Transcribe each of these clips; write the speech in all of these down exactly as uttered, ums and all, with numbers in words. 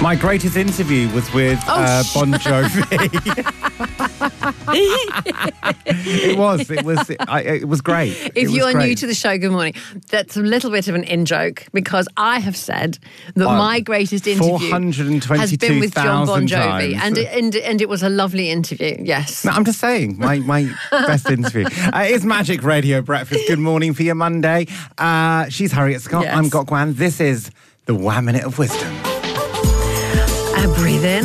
My greatest interview was with Oh, uh, sh- Bon Jovi. It was. It was. It, I, it was great. If it was you are great. new to the show, good morning. That's a little bit of an in-joke because I have said that Oh, my greatest interview has been with John Bon Jovi. times. And, and, and it was a lovely interview, yes. No, I'm just saying, my, my best interview. Uh, it's Magic Radio Breakfast. Good morning for your Monday. Uh, she's Harriet Scott. Yes. I'm Gok Gwan. This is the One Minute of Wisdom. I breathe in.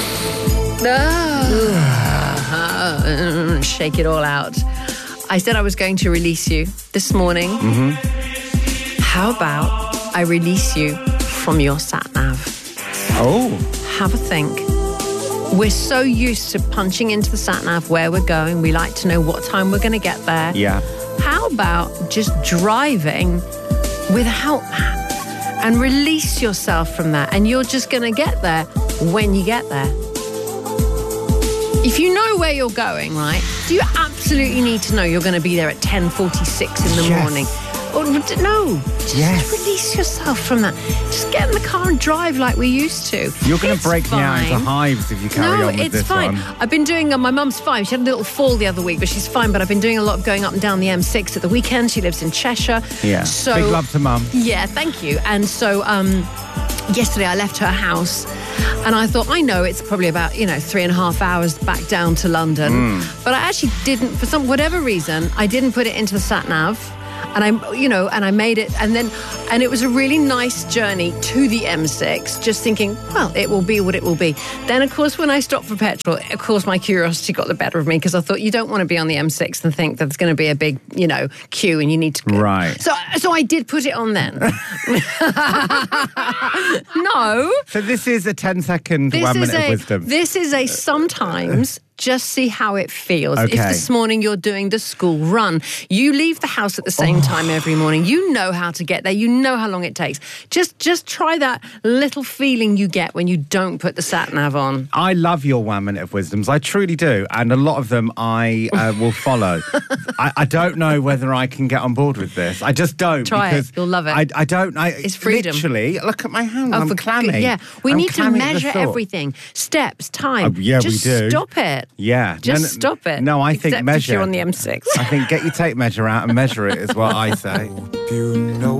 Ah. Shake it all out. I said I was going to release you this morning. Mm-hmm. How about I release you from your sat-nav? Oh. Have a think. We're so used to punching into the sat-nav where we're going. We like to know what time we're going to get there. Yeah. How about just driving without that and release yourself from that, and you're just going to get there when you get there. If you know where you're going, right, do you absolutely need to know you're going to be there at ten forty-six in the Yes. morning? Or no, just Yes. release yourself from that. Just get in the car and drive like we used to. You're going to It's break me out into fine. hives if you carry No, on with it's this fine. one. I've been doing, uh, my mum's fine. She had a little fall the other week, but she's fine. But I've been doing a lot of going up and down the M six at the weekend. She lives in Cheshire. Yeah. So, Big love to Mum. Yeah, thank you. And so um, yesterday I left her house and I thought, I know it's probably about, you know, three and a half hours back down to London. Mm. But I actually didn't, for some whatever reason, I didn't put it into the sat-nav. And I, you know, and I made it, and then, and it was a really nice journey to the M six, just thinking, well, it will be what it will be. Then, of course, when I stopped for petrol, of course, my curiosity got the better of me because I thought you don't want to be on the M six and think that there's going to be a big, you know, queue and you need to go. Right. So, so I did put it on then. No. So this is a ten second This One is Minute a, of Wisdom. This is a sometimes just see how it feels. If Okay. this morning you're doing the school run, you leave the house at the same Oh. time every morning. You know how to get there. You know how long it takes. Just just try that little feeling you get when you don't put the sat-nav on. I love your One Minute of Wisdoms. I truly do. And a lot of them I uh, will follow. I, I don't know whether I can get on board with this. I just don't. Try it. because You'll love it. I, I don't. I, It's freedom. Literally, look at my hand. Oh, I'm for- clammy. Yeah, we I'm need to clammy at the measure thought. everything. Steps, time. Oh, yeah, we just do. stop it. Yeah. Just No, no, stop it. No, I think Except measure. if you're on the M six. I think get your tape measure out and measure it is what I say. You know